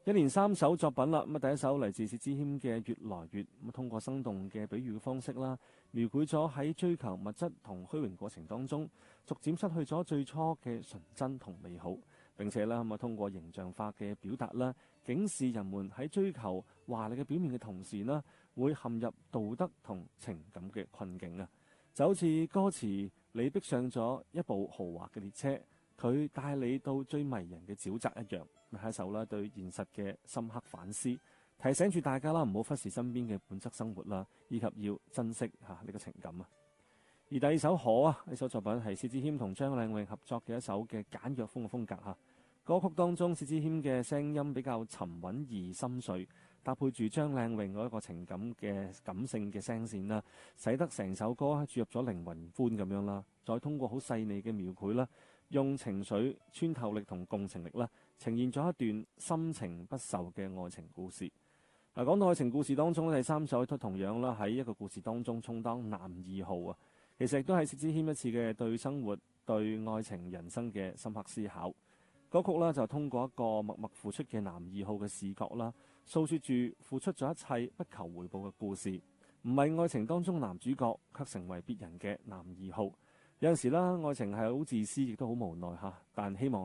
一連3首作品啦，咁第一首嚟自薛之謙嘅《越來越》，咁通過生動嘅比喻嘅方式啦，描繪咗喺追求物質同虛榮過程當中，逐漸失去咗最初嘅純真同美好。並且啦，咁通過形象化嘅表達啦，警示人們喺追求華麗嘅表面嘅同時啦，會陷入道德同情感嘅困境啊！就好似歌詞，你逼上咗一部豪華嘅列車，佢帶你到最迷人嘅沼澤一樣。係一首啦對現實嘅深刻反思，提醒住大家啦，唔好忽視身邊嘅本質生活啦，以及要珍惜呢個情感啊。而第二首《可》啊，呢首作品係薛之謙同張靚穎合作嘅一首嘅簡約風嘅風格嚇。歌曲當中，薛之謙嘅聲音比較沉穩而深邃，搭配住張靚穎嗰一個情感嘅感性嘅聲線啦，使得成首歌注入咗靈魂般咁樣啦。再通過好細膩嘅描繪啦，用情緒穿透力同共情力啦，呈現咗一段深情不壽嘅愛情故事。嗱，講到愛情故事當中咧，第三首都同樣啦，喺一個故事當中充當男二號啊。其實亦都係薛之謙一次嘅對生活、對愛情、人生嘅深刻思考。歌曲啦就通過一個默默付出嘅男二號嘅視角啦，訴說住付出咗一切不求回報嘅故事。唔係愛情當中男主角，卻成為別人嘅男二號。有陣時啦，愛情係好自私，亦都好無奈嚇，但希望